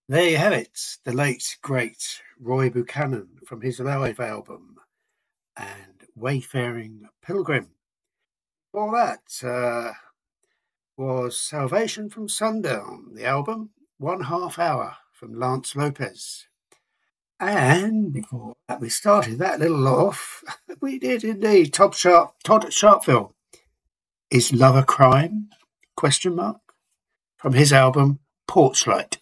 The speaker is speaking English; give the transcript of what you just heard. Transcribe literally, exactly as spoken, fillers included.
There you have it, the late, great Roy Buchanan from his live album and Wayfaring Pilgrim. All that uh, was Salvation from Sundown, the album, One Half Hour from Lance Lopez. And before that, we started that little off. We did indeed. Todd Sharp, Todd Sharpville. Is Love a Crime? Question mark. From his album Porchlight.